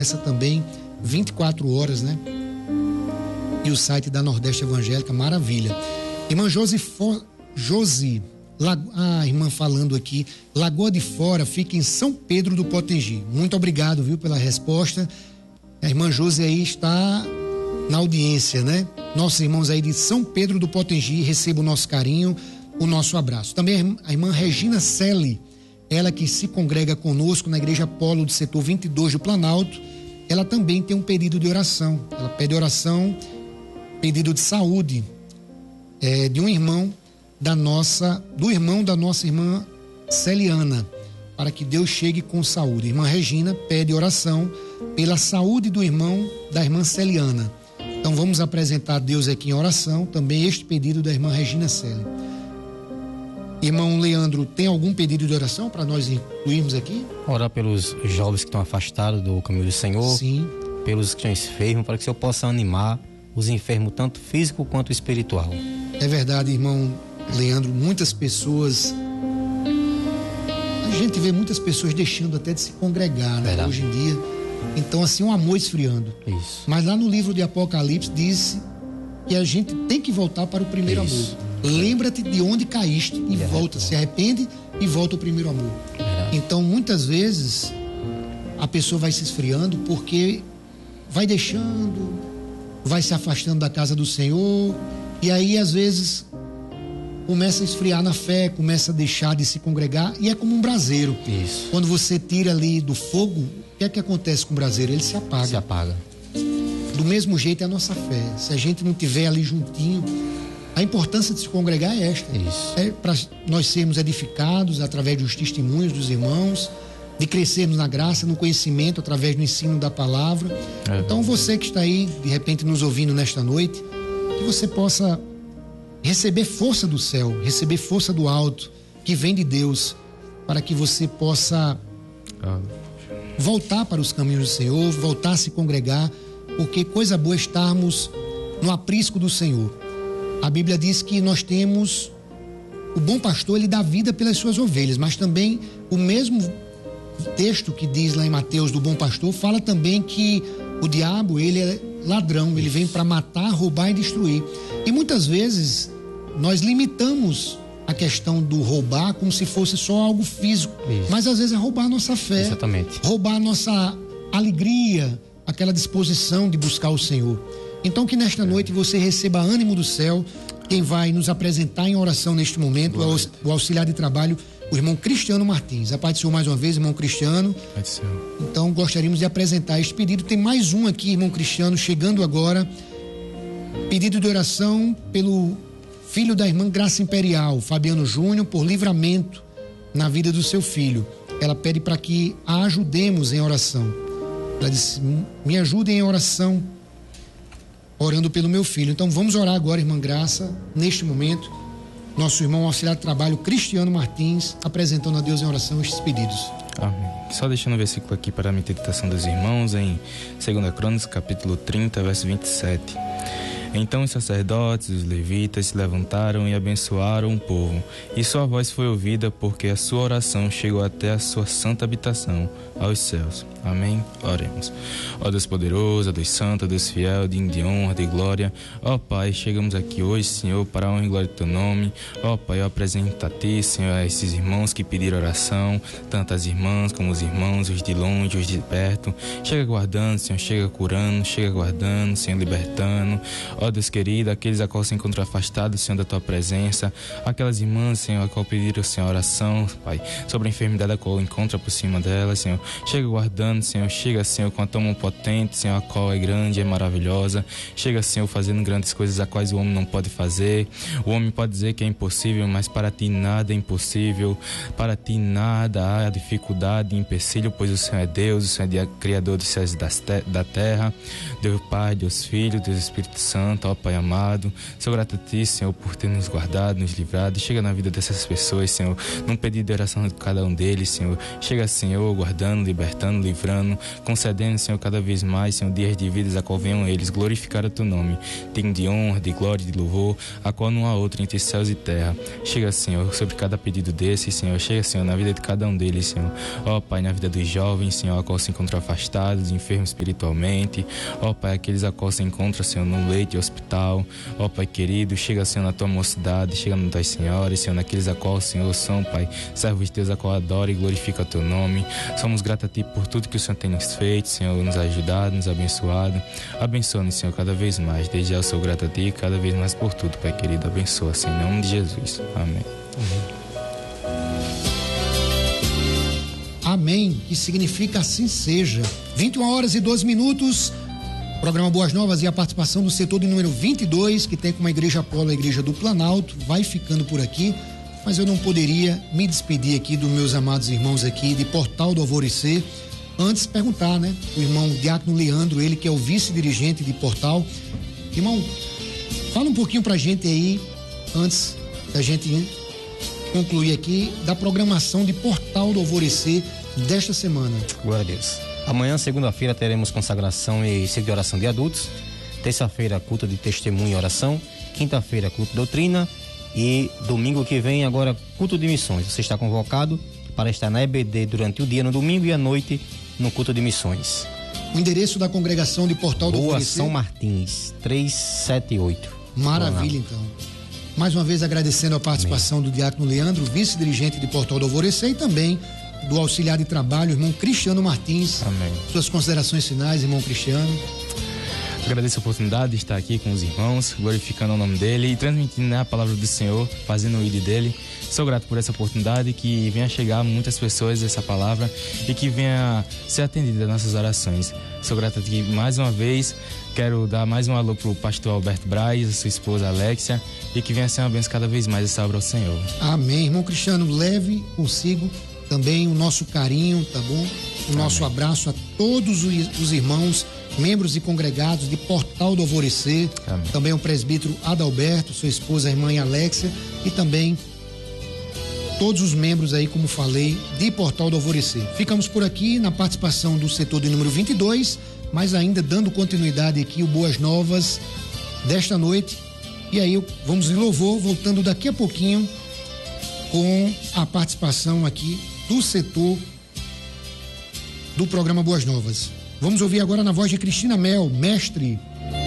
essa também 24 horas, né? E o site da Nordeste Evangélica, maravilha. Irmã Josi, a irmã falando aqui, Lagoa de Fora fica em São Pedro do Potengi. Muito obrigado, viu, pela resposta. A irmã Josi aí está na audiência, né? Nossos irmãos aí de São Pedro do Potengi, recebam o nosso carinho, o nosso abraço. Também a irmã Regina Selle, ela que se congrega conosco na Igreja Polo do setor 22 do Planalto, ela também tem um pedido de oração. Ela pede oração, pedido de saúde de um irmão do irmão da nossa irmã Celiana, para que Deus chegue com saúde. Irmã Regina pede oração pela saúde do irmão da irmã Celiana. Então vamos apresentar a Deus aqui em oração também este pedido da irmã Regina Selle. Irmão Leandro, tem algum pedido de oração para nós incluirmos aqui? Orar pelos jovens que estão afastados do caminho do Senhor. Sim. Pelos que estão enfermos, para que o Senhor possa animar os enfermos, tanto físico quanto espiritual. É verdade, irmão Leandro, muitas pessoas, a gente vê muitas pessoas deixando até de se congregar, né? Verdade. Hoje em dia. Então, assim, um amor esfriando. Isso. Mas lá no livro de Apocalipse diz que a gente tem que voltar para o primeiro Isso. amor. Lembra-te de onde caíste e volta, se arrepende e volta ao primeiro amor. Verdade. Então, muitas vezes, a pessoa vai se esfriando porque vai deixando, vai se afastando da casa do Senhor, e aí, às vezes, começa a esfriar na fé, começa a deixar de se congregar, e é como um braseiro. Isso. Quando você tira ali do fogo, o que é que acontece com o braseiro? Ele se apaga. Se apaga. Do mesmo jeito é a nossa fé. Se a gente não tiver ali juntinho, a importância de se congregar é esta. Isso. É para nós sermos edificados através dos testemunhos dos irmãos, de crescermos na graça, no conhecimento, através do ensino da palavra. Então você que está aí, de repente nos ouvindo nesta noite, que você possa receber força do céu, receber força do alto, que vem de Deus, para que você possa voltar para os caminhos do Senhor, voltar a se congregar, porque coisa boa é estarmos no aprisco do Senhor. A Bíblia diz que nós temos o bom pastor, ele dá vida pelas suas ovelhas, mas também o mesmo texto que diz lá em Mateus do bom pastor fala também que o diabo, ele é ladrão, ele vem para matar, roubar e destruir. E muitas vezes nós limitamos a questão do roubar como se fosse só algo físico. Isso. Mas às vezes é roubar a nossa fé. Exatamente. Roubar a nossa alegria, aquela disposição de buscar o Senhor. Então que nesta noite você receba ânimo do céu. Quem vai nos apresentar em oração neste momento é o auxiliar de trabalho, o irmão Cristiano Martins. A paz do Senhor mais uma vez, irmão Cristiano. Paz do Senhor. Então gostaríamos de apresentar este pedido. Tem mais um aqui, irmão Cristiano, chegando agora. Pedido de oração pelo filho da irmã Graça Imperial, Fabiano Júnior, por livramento na vida do seu filho. Ela pede para que a ajudemos em oração. Ela disse: me ajudem em oração, orando pelo meu filho. Então vamos orar agora, irmã Graça, neste momento. Nosso irmão auxiliar de trabalho, Cristiano Martins, apresentando a Deus em oração estes pedidos. Amém. Só deixando um versículo aqui para a meditação dos irmãos, em 2 Crônicas, capítulo 30, verso 27. Então os sacerdotes e os levitas se levantaram e abençoaram o povo, e sua voz foi ouvida, porque a sua oração chegou até a sua santa habitação, aos céus. Amém? Oremos. Ó Deus poderoso, ó Deus santo, ó Deus fiel, digno de honra, de glória. Ó Pai, chegamos aqui hoje, Senhor, para a honra e glória do Teu nome. Ó Pai, eu apresento a Ti, Senhor, a esses irmãos que pediram oração, tanto as irmãs como os irmãos, os de longe, os de perto. Chega guardando, Senhor, chega curando, chega guardando, Senhor, libertando. Ó Deus querido, aqueles a qual se encontram afastados, Senhor, da Tua presença. Aquelas irmãs, Senhor, a qual pediram, Senhor, oração, Pai, sobre a enfermidade a qual encontra por cima delas, Senhor. Chega guardando, Senhor, chega, Senhor, com a tua mão potente, Senhor, a qual é grande, é maravilhosa. Chega, Senhor, fazendo grandes coisas a quais o homem não pode fazer. O homem pode dizer que é impossível, mas para Ti nada é impossível. Para Ti nada há dificuldade, empecilho, pois o Senhor é Deus, o Senhor é Criador dos céus e da terra. Deus Pai, Deus Filho, Deus Espírito Santo. Santo, ó Pai amado. Sou grato a Ti, Senhor, por ter nos guardado, nos livrado. Chega na vida dessas pessoas, Senhor, num pedido de oração de cada um deles, Senhor. Chega, Senhor, guardando, libertando, livrando, concedendo, Senhor, cada vez mais, Senhor, dias de vidas a qual venham eles glorificar o Teu nome, digno de honra, de glória, de louvor, a qual não há outro entre céus e terra. Chega, Senhor, sobre cada pedido desses, Senhor. Chega, Senhor, na vida de cada um deles, Senhor. Ó Pai, na vida dos jovens, Senhor, a qual se encontram afastados, enfermos espiritualmente. Ó Pai, aqueles a qual se encontram, Senhor, num leito de hospital. Ó Pai querido, chega, Senhor, na Tua mocidade, chega nas Tuas senhoras, Senhor, naqueles a qual, Senhor, são, Pai, servos de Deus a qual adora e glorifica o Teu nome. Somos gratos a Ti por tudo que o Senhor tem nos feito, Senhor, nos ajudado, nos abençoado. Abençoa-nos, Senhor, cada vez mais. Desde já eu sou grato a Ti, cada vez mais por tudo, Pai querido. Abençoa, Senhor, em nome de Jesus. Amém. Amém, que significa assim seja. 21h12. Programa Boas Novas e a participação do setor de número 22, que tem como igreja Apolo a igreja do Planalto, vai ficando por aqui, mas eu não poderia me despedir aqui dos meus amados irmãos aqui de Portal do Alvorecer, antes perguntar, né, o irmão Diácono Leandro, ele que é o vice-dirigente de Portal. Irmão, fala um pouquinho pra gente aí, antes da gente concluir aqui, da programação de Portal do Alvorecer desta semana. Glória a Deus. Amanhã, segunda-feira, teremos consagração e ciclo de oração de adultos. Terça-feira, culto de testemunho e oração. Quinta-feira, culto de doutrina. E domingo que vem, agora, culto de missões. Você está convocado para estar na EBD durante o dia, no domingo e à noite, no culto de missões. O endereço da congregação de Portal do Alvorecer? São Martins, 378. Maravilha, então. Mais uma vez agradecendo a participação Amém. Do Diácono Leandro, vice-dirigente de Portal do Alvorecer, e também do auxiliar de trabalho, irmão Cristiano Martins. Amém. Suas considerações finais, irmão Cristiano. Agradeço a oportunidade de estar aqui com os irmãos, glorificando o nome dele e transmitindo, né, a palavra do Senhor, fazendo o ID dele. Sou grato por essa oportunidade, que venha chegar a muitas pessoas essa palavra e que venha ser atendida as nossas orações. Sou grato aqui mais uma vez. Quero dar mais um alô pro pastor Alberto Braz, a sua esposa Alexia, e que venha ser uma bênção cada vez mais essa obra ao Senhor. Amém. Irmão Cristiano, leve consigo também o nosso carinho, tá bom? O nosso Amém. Abraço a todos os irmãos, membros e congregados de Portal do Alvorecer. Amém. Também o presbítero Adalberto, sua esposa, a irmã Alexia, e também todos os membros aí, como falei, de Portal do Alvorecer. Ficamos por aqui na participação do setor de número 22, mas ainda dando continuidade aqui o Boas Novas desta noite. E aí vamos em louvor, voltando daqui a pouquinho com a participação aqui do setor do programa Boas Novas. Vamos ouvir agora na voz de Cristina Mel, mestre.